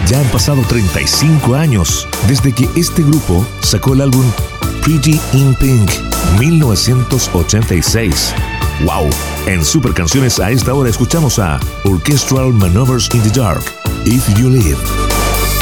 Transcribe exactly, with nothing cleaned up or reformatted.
Ya han pasado treinta y cinco años desde que este grupo sacó el álbum Pretty in Pink, mil novecientos ochenta y seis. ¡Wow! En Super Canciones a esta hora escuchamos a Orchestral Maneuvers in the Dark, If You Live.